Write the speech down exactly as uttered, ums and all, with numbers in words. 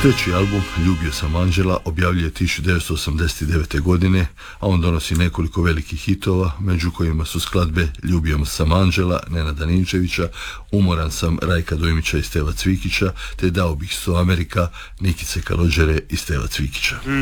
Treći album, Ljubio sam Anđela, objavljuje tisuću devetsto osamdeset devete. godine, a on donosi nekoliko velikih hitova, među kojima su skladbe Ljubio sam Anđela, Nenada Ninčevića, Umoran sam Rajka Dujmića i Steva Cvikića, te Dao bih sto Amerika, Nikice Kalođere i Steva Cvikića.